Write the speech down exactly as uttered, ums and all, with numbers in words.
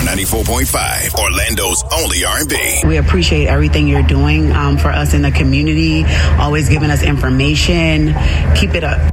ninety-four point five, Orlando's only R and B. We appreciate everything you're doing um, for us in the community, always giving us information. Keep it up.